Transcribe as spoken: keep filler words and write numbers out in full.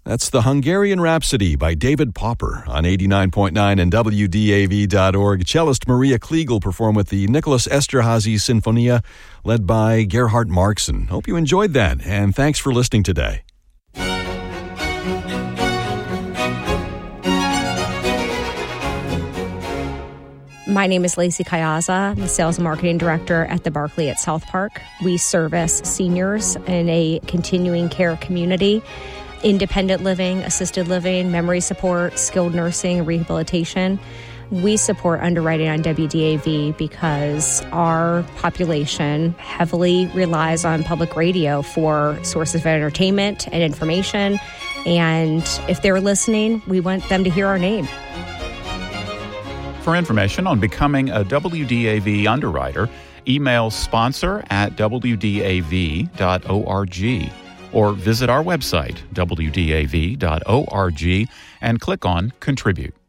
That's the Hungarian Rhapsody by David Popper on eighty-nine point nine and W D A V dot org. Cellist Maria Kliegel performed with the Nicholas Esterhazy Sinfonia, led by Gerhard Markson. Hope you enjoyed that, and thanks for listening today. My name is Lacey Kayaza. I'm the Sales and Marketing Director at the Barclay at South Park. We service seniors in a continuing care community, independent living, assisted living, memory support, skilled nursing, rehabilitation. We support underwriting on W D A V because our population heavily relies on public radio for sources of entertainment and information. And if they're listening, we want them to hear our name. For information on becoming a W D A V underwriter, email sponsor at W D A V dot org or visit our website, W D A V dot org, and click on Contribute.